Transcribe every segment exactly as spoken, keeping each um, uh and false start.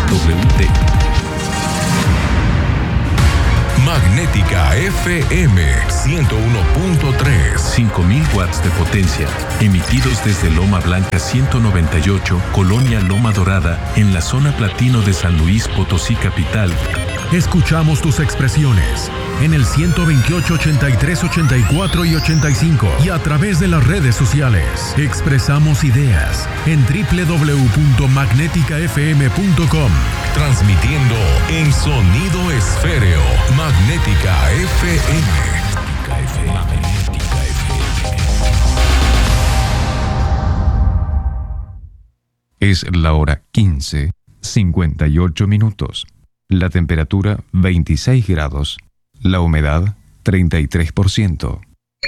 W T. Magnética F M ciento uno punto tres. cinco mil watts de potencia. Emitidos desde Loma Blanca ciento noventa y ocho, Colonia Loma Dorada, en la zona platino de San Luis Potosí capital. Escuchamos tus expresiones en el ciento veintiocho, ochenta y tres, ochenta y cuatro y ochenta y cinco y a través de las redes sociales. Expresamos ideas en doble u doble u doble u punto magnética f m punto com. Transmitiendo en sonido esféreo. Magnética F M. Magnética F M. Es la hora quince, cincuenta y ocho minutos. La temperatura veintiséis grados. La humedad treinta y tres por ciento.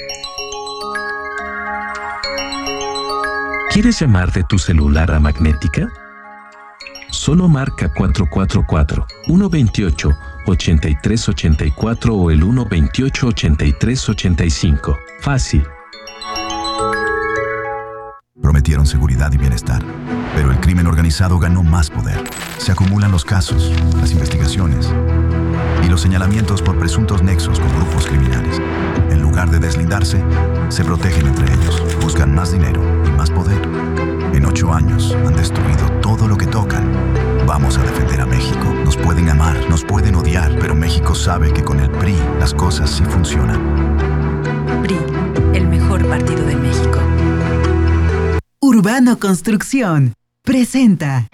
¿Quieres llamar de tu celular a Magnética? Solo marca cuatro cuatro cuatro, uno dos ocho, ocho tres ocho cuatro o el uno dos ocho, ocho tres ocho cinco. Fácil. Prometieron seguridad y bienestar, pero el crimen organizado ganó más poder. Se acumulan los casos, las investigaciones y los señalamientos por presuntos nexos con grupos criminales. En lugar de deslindarse, se protegen entre ellos, buscan más dinero y más poder. En ocho años han destruido todo lo que tocan. Vamos a defender a México. Nos pueden amar, nos pueden odiar, pero México sabe que con el P R I las cosas sí funcionan. P R I, el mejor partido de México. Urbano Construcción presenta.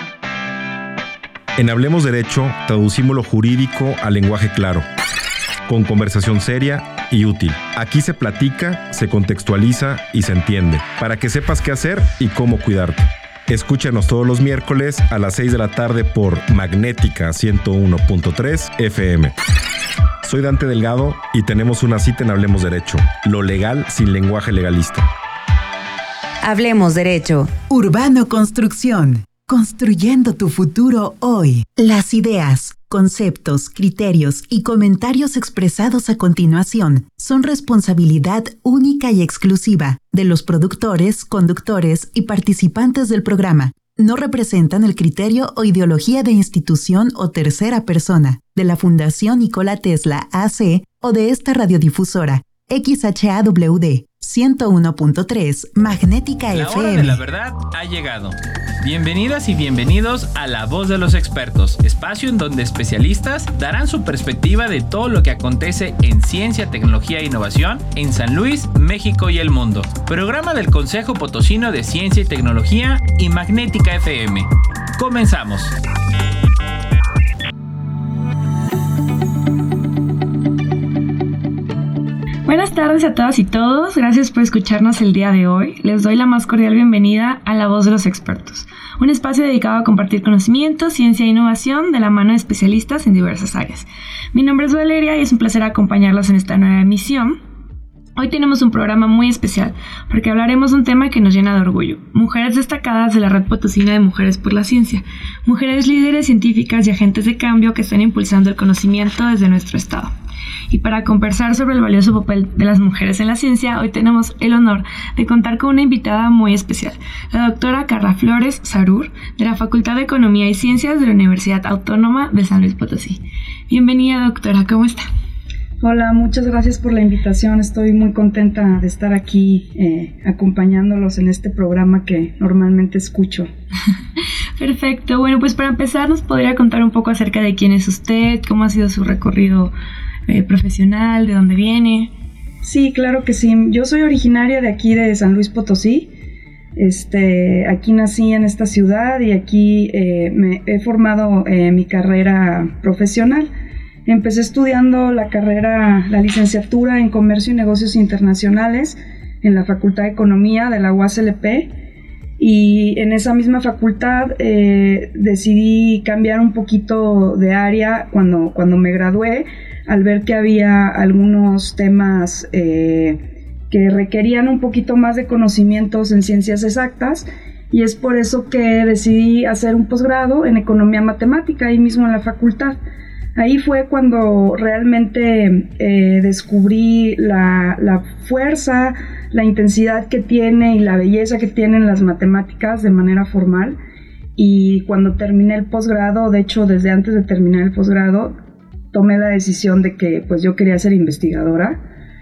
En Hablemos Derecho, traducimos lo jurídico al lenguaje claro, con conversación seria y útil. Aquí se platica, se contextualiza y se entiende, para que sepas qué hacer y cómo cuidarte. Escúchanos todos los miércoles a las seis de la tarde por Magnética ciento uno punto tres F M. Soy Dante Delgado y tenemos una cita en Hablemos Derecho, lo legal sin lenguaje legalista. Hablemos Derecho. Urbano Construcción. Construyendo tu futuro hoy. Las ideas, conceptos, criterios y comentarios expresados a continuación son responsabilidad única y exclusiva de los productores, conductores y participantes del programa. No representan el criterio o ideología de institución o tercera persona, de la Fundación Nikola Tesla A C o de esta radiodifusora, X H A W D ciento uno punto tres Magnética La F M. hora de la verdad ha llegado. Bienvenidas y bienvenidos a La Voz de los Expertos, espacio en donde especialistas darán su perspectiva de todo lo que acontece en ciencia, tecnología e innovación en San Luis, México y el mundo. Programa del Consejo Potosino de Ciencia y Tecnología y Magnética F M. Comenzamos. Buenas tardes a todas y todos, gracias por escucharnos el día de hoy. Les doy la más cordial bienvenida a La Voz de los Expertos, un espacio dedicado a compartir conocimiento, ciencia e innovación de la mano de especialistas en diversas áreas. Mi nombre es Valeria y es un placer acompañarlos en esta nueva emisión. Hoy tenemos un programa muy especial porque hablaremos de un tema que nos llena de orgullo: mujeres destacadas de la Red Potosina de Mujeres por la Ciencia, mujeres líderes científicas y agentes de cambio que están impulsando el conocimiento desde nuestro estado. Y para conversar sobre el valioso papel de las mujeres en la ciencia, hoy tenemos el honor de contar con una invitada muy especial, la doctora Carla Flores Sarur, de la Facultad de Economía y Ciencias de la Universidad Autónoma de San Luis Potosí. Bienvenida, doctora, ¿cómo está? Hola, muchas gracias por la invitación. Estoy muy contenta de estar aquí eh, acompañándolos en este programa que normalmente escucho. Perfecto. Bueno, pues para empezar, ¿nos podría contar un poco acerca de quién es usted, cómo ha sido su recorrido Eh, profesional, de dónde viene? Sí, claro que sí. Yo soy originaria de aquí de San Luis Potosí. Este, aquí nací en esta ciudad y aquí eh, me he formado eh, mi carrera profesional. Empecé estudiando la carrera, la licenciatura en Comercio y Negocios Internacionales en la Facultad de Economía de la U A S L P. Y en esa misma facultad eh, decidí cambiar un poquito de área cuando, cuando me gradué, al ver que había algunos temas eh, que requerían un poquito más de conocimientos en ciencias exactas, y es por eso que decidí hacer un posgrado en Economía Matemática ahí mismo en la facultad. Ahí fue cuando realmente eh, descubrí la, la fuerza, la intensidad que tiene y la belleza que tienen las matemáticas de manera formal. y cuando terminé el posgrado, de hecho desde antes de terminar el posgrado, tomé la decisión de que pues yo quería ser investigadora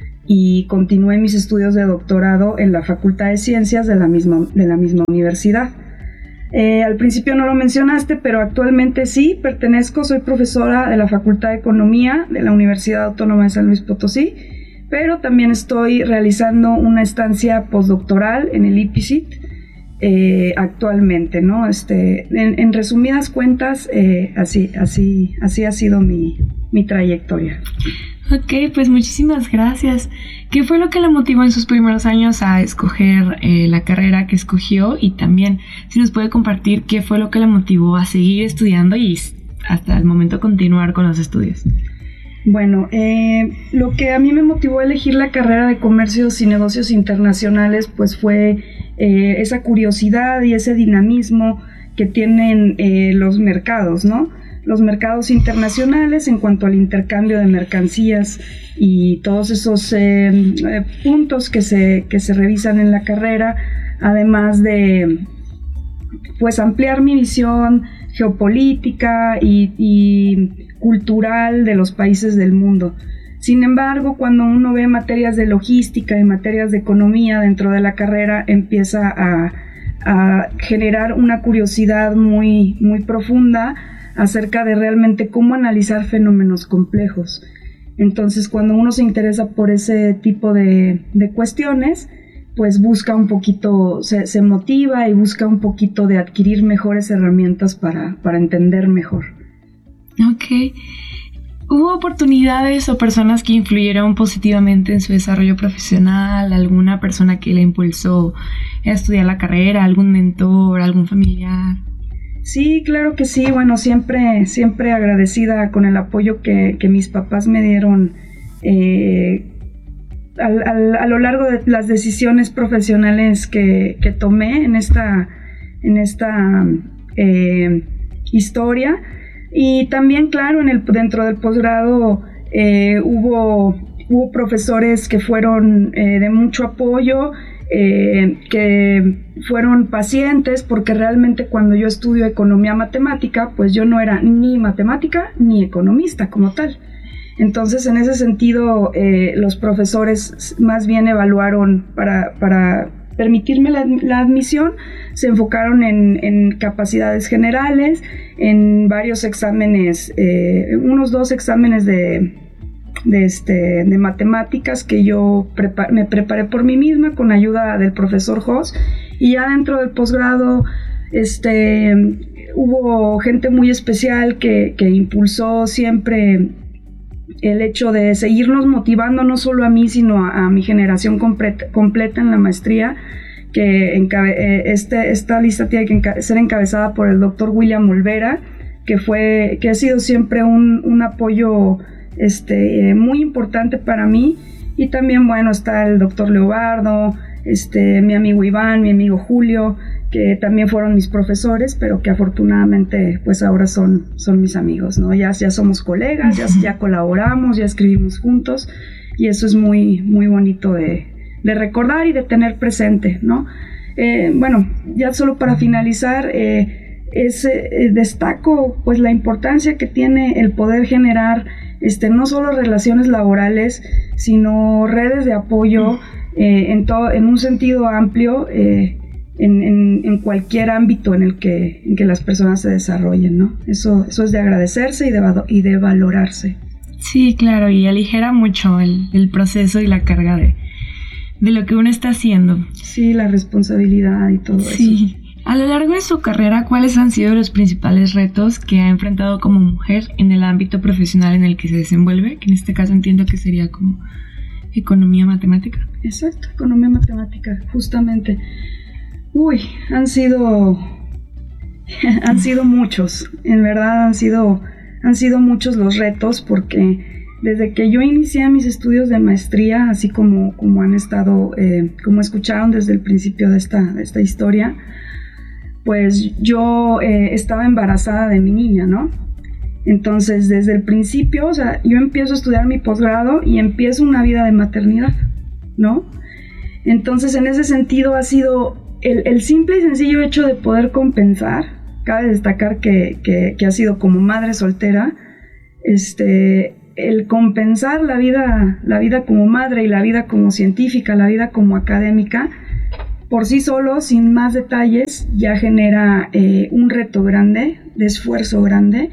y continué mis estudios de doctorado en la Facultad de Ciencias de la misma, de la misma universidad. Eh, al principio no lo mencionaste, pero actualmente sí, pertenezco, soy profesora de la Facultad de Economía de la Universidad Autónoma de San Luis Potosí, pero también estoy realizando una estancia postdoctoral en el I P C I T eh, actualmente, ¿no? Este, en, en resumidas cuentas, eh, así, así, así ha sido mi, mi trayectoria. Ok, pues muchísimas gracias. ¿Qué fue lo que la motivó en sus primeros años a escoger eh, la carrera que escogió? Y también, si nos puede compartir qué fue lo que la motivó a seguir estudiando y hasta el momento continuar con los estudios. Bueno, eh, lo que a mí me motivó a elegir la carrera de Comercios y Negocios Internacionales, pues fue eh, esa curiosidad y ese dinamismo que tienen eh, los mercados, ¿no? Los mercados internacionales en cuanto al intercambio de mercancías y todos esos eh, eh, puntos que se, que se revisan en la carrera, además de pues ampliar mi visión geopolítica y, y cultural de los países del mundo. Sin embargo, cuando uno ve materias de logística y materias de economía dentro de la carrera, empieza a, a generar una curiosidad muy, muy profunda acerca de realmente cómo analizar fenómenos complejos. Entonces, cuando uno se interesa por ese tipo de, de cuestiones, pues busca un poquito, se, se motiva y busca un poquito de adquirir mejores herramientas para, para entender mejor. Ok. ¿Hubo oportunidades o personas que influyeron positivamente en su desarrollo profesional? ¿Alguna persona que le impulsó a estudiar la carrera? ¿Algún mentor? ¿Algún familiar? Sí, claro que sí. Bueno, siempre, siempre agradecida con el apoyo que, que mis papás me dieron eh, al, al, a lo largo de las decisiones profesionales que, que tomé en esta, en esta eh, historia. Y también, claro, en el, dentro del posgrado eh, hubo, hubo profesores que fueron eh, de mucho apoyo, eh, que fueron pacientes, porque realmente cuando yo estudio economía matemática, pues yo no era ni matemática ni economista como tal. Entonces, en ese sentido, eh, los profesores más bien evaluaron para, para permitirme la, la admisión, se enfocaron en, en capacidades generales, en varios exámenes, eh, unos dos exámenes de, de, este, de matemáticas que yo prepar, me preparé por mí misma con ayuda del profesor Jos, y ya dentro del posgrado este, hubo gente muy especial que, que impulsó siempre el hecho de seguirnos motivando, no solo a mí, sino a, a mi generación completa, completa en la maestría, que encabe, eh, este, esta lista tiene que enca- ser encabezada por el doctor William Olvera, que, fue, que ha sido siempre un, un apoyo este, eh, muy importante para mí. Y también, bueno, está el doctor Leobardo, este, mi amigo Iván, mi amigo Julio, que también fueron mis profesores, pero que afortunadamente pues ahora son, son mis amigos, ¿no? Ya, ya somos colegas, ya, ya colaboramos, ya escribimos juntos, y eso es muy, muy bonito de, de recordar y de tener presente, ¿no? Eh, bueno, ya solo para finalizar, eh, es, eh, destaco pues la importancia que tiene el poder generar este, no solo relaciones laborales, sino redes de apoyo eh, en, todo, en un sentido amplio, eh, En, en, en cualquier ámbito en el que, en que las personas se desarrollen, ¿no? Eso, eso es de agradecerse y de, y de valorarse. Sí, claro, y aligera mucho el, el proceso y la carga de, de lo que uno está haciendo. Sí, la responsabilidad y todo sí. eso. A lo largo de su carrera, ¿cuáles han sido los principales retos que ha enfrentado como mujer en el ámbito profesional en el que se desenvuelve? Que en este caso entiendo que sería como economía matemática. Exacto, economía matemática, justamente. Uy, han sido, han sido muchos, en verdad han sido, han sido muchos los retos, porque desde que yo inicié mis estudios de maestría, así como, como han estado, eh, como escucharon desde el principio de esta, de esta historia, pues yo eh, estaba embarazada de mi niña, ¿no? Entonces, desde el principio, o sea, yo empiezo a estudiar mi posgrado y empiezo una vida de maternidad, ¿no? Entonces, en ese sentido ha sido El, el simple y sencillo hecho de poder compensar cabe destacar que, que, que ha sido como madre soltera, este, el compensar la vida, la vida como madre y la vida como científica, la vida como académica, por sí solo, sin más detalles, ya genera eh, un reto grande, de esfuerzo grande,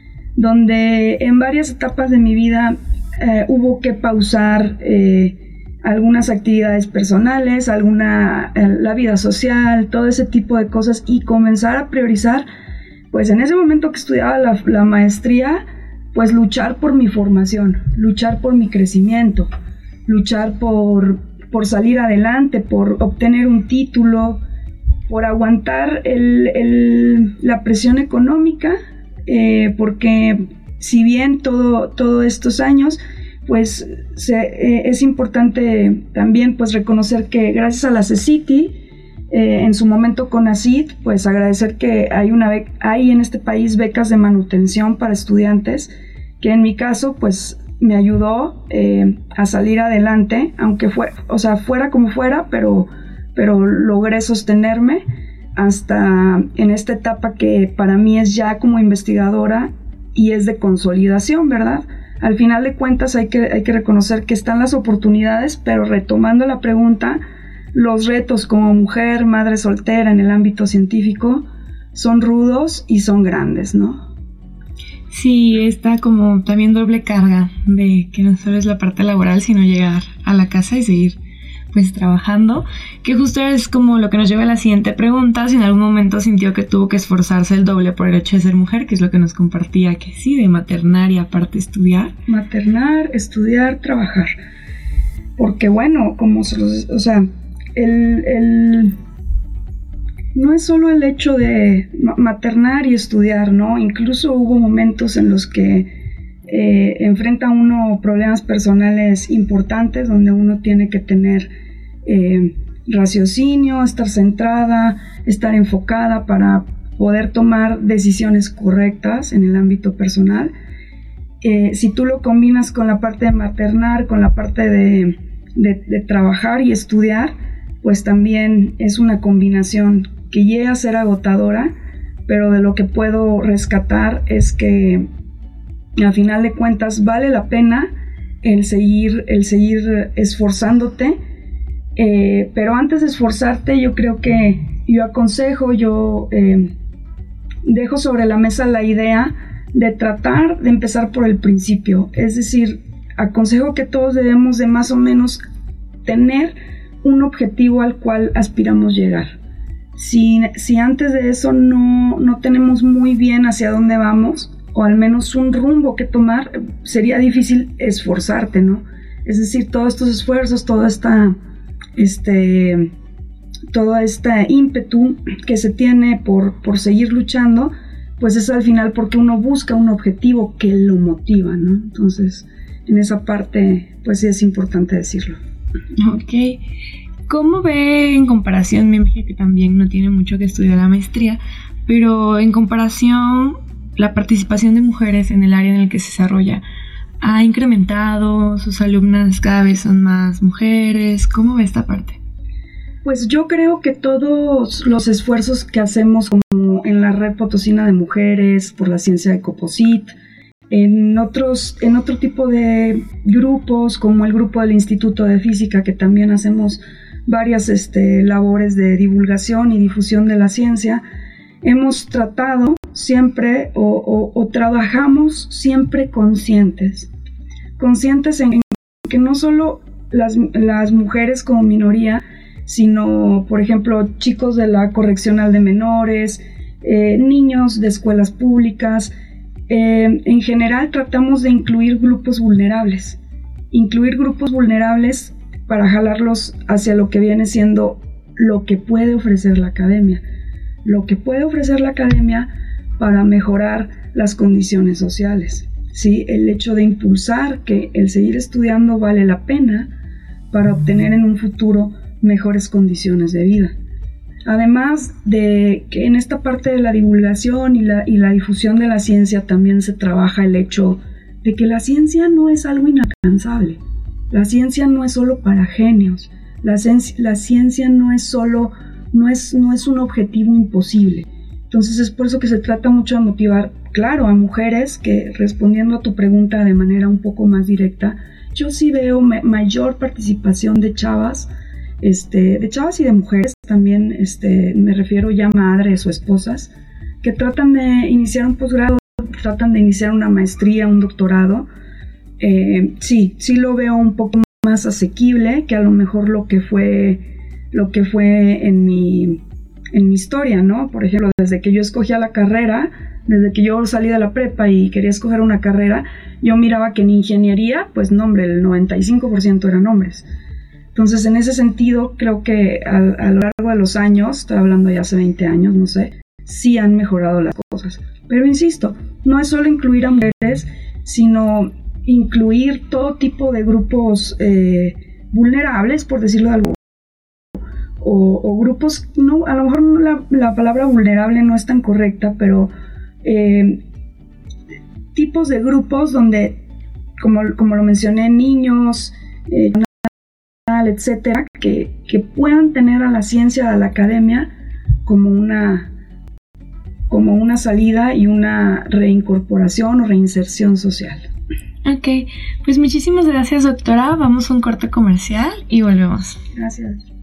donde en varias etapas de mi vida eh, hubo que pausar eh, algunas actividades personales, alguna, eh, la vida social, todo ese tipo de cosas, y comenzar a priorizar, pues en ese momento que estudiaba la, la maestría, pues luchar por mi formación, luchar por mi crecimiento, luchar por, por salir adelante, por obtener un título, por aguantar el, el, la presión económica, eh, porque si bien todo, todos estos años, pues se, eh, es importante también pues reconocer que gracias a la CECITI, eh, en su momento CONACYT, pues agradecer que hay, una be- hay en este país becas de manutención para estudiantes, que en mi caso pues me ayudó eh, a salir adelante, aunque fue, o sea, fuera como fuera, pero, pero logré sostenerme hasta en esta etapa que para mí es ya como investigadora y es de consolidación, ¿verdad? Al final de cuentas hay que, hay que reconocer que están las oportunidades, pero retomando la pregunta, los retos como mujer, madre soltera en el ámbito científico son rudos y son grandes, ¿no? Sí, está como también doble carga de que no solo es la parte laboral, sino llegar a la casa y seguir pues trabajando, que justo es como lo que nos lleva a la siguiente pregunta, si en algún momento sintió que tuvo que esforzarse el doble por el hecho de ser mujer, que es lo que nos compartía, que sí, de maternar y aparte estudiar. Maternar, estudiar, trabajar, porque bueno, como se los, o sea, el, el no es solo el hecho de maternar y estudiar, ¿no? Incluso hubo momentos en los que eh, enfrenta uno problemas personales importantes donde uno tiene que tener eh, raciocinio, estar centrada, estar enfocada para poder tomar decisiones correctas en el ámbito personal. Eh, si tú lo combinas con la parte de maternar, con la parte de, de, de trabajar y estudiar, pues también es una combinación que llega a ser agotadora, pero de lo que puedo rescatar es que a final de cuentas vale la pena el seguir, el seguir esforzándote, eh, pero antes de esforzarte yo creo que yo aconsejo, yo eh, dejo sobre la mesa la idea de tratar de empezar por el principio, es decir, aconsejo que todos debemos de más o menos tener un objetivo al cual aspiramos llegar. Si, si antes de eso no, no tenemos muy bien hacia dónde vamos, o al menos un rumbo que tomar, sería difícil esforzarte, ¿no? Es decir, todos estos esfuerzos, toda esta, este, todo este ímpetu que se tiene por, por seguir luchando, pues es al final porque uno busca un objetivo que lo motiva, ¿no? Entonces, en esa parte, pues sí es importante decirlo. Ok. ¿Cómo ve en comparación, me imagino que también no tiene mucho que estudiar la maestría, pero en comparación la participación de mujeres en el área en el que se desarrolla, ¿ha incrementado? ¿Sus alumnas cada vez son más mujeres? ¿Cómo ve esta parte? Pues yo creo que todos los esfuerzos que hacemos como en la Red Potosina de Mujeres, por la ciencia de Coposit, en otros, en otro tipo de grupos como el grupo del Instituto de Física, que también hacemos varias este, labores de divulgación y difusión de la ciencia, hemos tratado siempre o, o, o trabajamos siempre conscientes, conscientes en que no solo las, las mujeres como minoría, sino, por ejemplo, chicos de la correccional de menores, eh, niños de escuelas públicas. Eh, en general tratamos de incluir grupos vulnerables, incluir grupos vulnerables para jalarlos hacia lo que viene siendo lo que puede ofrecer la academia, lo que puede ofrecer la academia para mejorar las condiciones sociales, ¿sí? El hecho de impulsar que el seguir estudiando vale la pena para obtener en un futuro mejores condiciones de vida. Además de que en esta parte de la divulgación y la, y la difusión de la ciencia también se trabaja el hecho de que la ciencia no es algo inalcanzable. La ciencia no es solo para genios. La, la ciencia no es solo, no es, no es un objetivo imposible. Entonces es por eso que se trata mucho de motivar, claro, a mujeres que, respondiendo a tu pregunta de manera un poco más directa, yo sí veo ma- mayor participación de chavas, este, de chavas y de mujeres también, este, me refiero ya a madres o esposas, que tratan de iniciar un posgrado, tratan de iniciar una maestría, un doctorado. Eh, sí, sí lo veo un poco más asequible que a lo mejor lo que fue, lo que fue en mi... en mi historia, ¿no? Por ejemplo, desde que yo escogía la carrera, desde que yo salí de la prepa y quería escoger una carrera, yo miraba que en ingeniería, pues no, hombre, el noventa y cinco por ciento eran hombres. Entonces, en ese sentido, creo que a, a lo largo de los años, estoy hablando ya hace veinte años, no sé, sí han mejorado las cosas. Pero insisto, no es solo incluir a mujeres, sino incluir todo tipo de grupos eh, vulnerables, por decirlo de algo. O, o grupos, no, a lo mejor no, la, la palabra vulnerable no es tan correcta, pero eh, tipos de grupos donde, como, como lo mencioné, niños, eh, etcétera, que, que puedan tener a la ciencia, a la academia, como una, como una salida y una reincorporación o reinserción social. Ok, pues muchísimas gracias, doctora. Vamos a un corte comercial y volvemos. Gracias.